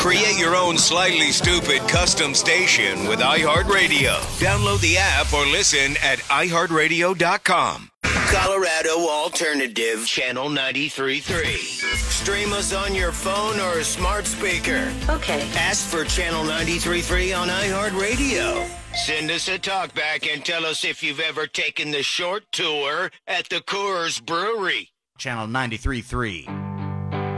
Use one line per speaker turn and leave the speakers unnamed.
Create your own slightly stupid custom station with iHeartRadio. Download the app or listen at iHeartRadio.com. Colorado Alternative Channel 93.3. Stream us on your phone or smart speaker.
Okay.
Ask for Channel 93.3 on iHeartRadio. Send us a talkback and tell us if you've ever taken the short tour at the Coors Brewery.
Channel 93.3.